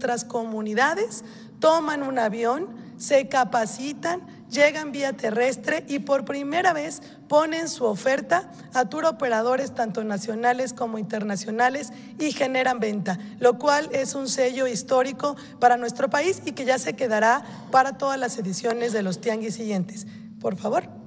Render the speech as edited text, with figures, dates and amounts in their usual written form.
nuestras comunidades toman un avión, se capacitan, llegan vía terrestre y por primera vez ponen su oferta a tour operadores tanto nacionales como internacionales y generan venta, lo cual es un sello histórico para nuestro país y que ya se quedará para todas las ediciones de los tianguis siguientes. Por favor.